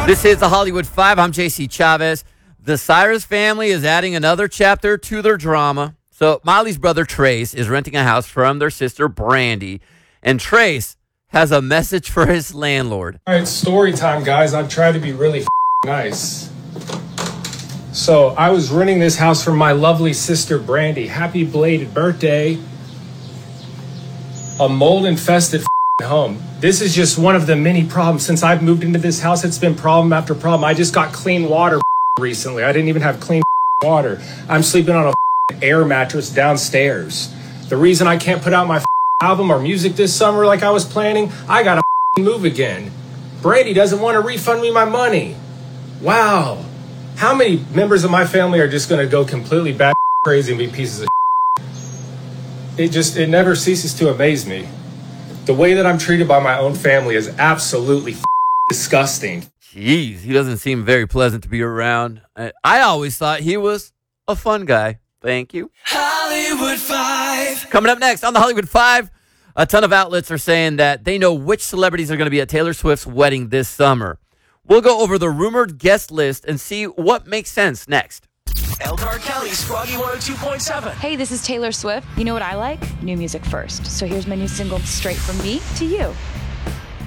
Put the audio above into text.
This is the Hollywood Five. I'm JC Chavez. The Cyrus family is adding another chapter to their drama. So Miley's brother Trace is renting a house from their sister Brandy, and Trace has a message for his landlord. All right, story time, guys. I've tried to be really nice. So I was renting this house from my lovely sister Brandy. Happy belated birthday. A mold-infested home. This is just one of the many problems. Since I've moved into this house, it's been problem after problem. I just got clean water recently. I didn't even have clean water. I'm sleeping on a air mattress downstairs. The reason I can't put out my album or music this summer like I was planning, I gotta move again. Brady doesn't want to refund me my money. Wow. How many members of my family are just gonna go completely bat crazy and be pieces of It never ceases to amaze me. The way that I'm treated by my own family is absolutely disgusting. Jeez, he doesn't seem very pleasant to be around. I always thought he was a fun guy. Thank you. Hollywood Five. Coming up next on the Hollywood Five, a ton of outlets are saying that they know which celebrities are going to be at Taylor Swift's wedding this summer. We'll go over the rumored guest list and see what makes sense next. Elkhart County's Froggy 102.7. Hey, this is Taylor Swift. You know what I like? New music first. So here's my new single, Straight From Me to You.